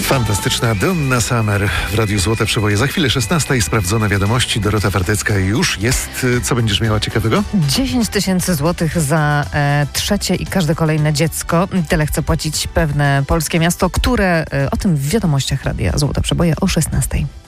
Fantastyczna Donna Summer w Radiu Złote Przeboje. Za chwilę 16 i sprawdzone wiadomości. Dorota Wartecka już jest. Co będziesz miała ciekawego? 10 000 złotych za trzecie i każde kolejne dziecko. Tyle chce płacić pewne polskie miasto, które o tym w wiadomościach Radia Złote Przeboje o 16.